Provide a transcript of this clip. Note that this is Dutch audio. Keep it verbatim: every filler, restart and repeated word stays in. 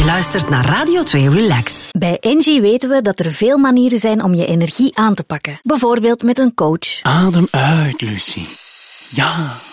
luistert naar Radio twee Relax. Bij Engie weten we dat er veel manieren zijn om je energie aan te pakken. Bijvoorbeeld met een coach. Adem uit, Lucie. Ja.